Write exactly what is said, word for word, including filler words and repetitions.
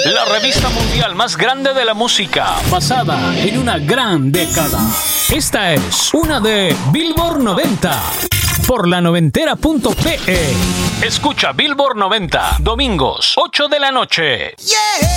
la revista mundial más grande de la música, basada en una gran década. Esta es una de Billboard noventa, por la noventera punto pe. Escucha Billboard noventa, domingos, ocho de la noche. Yeah.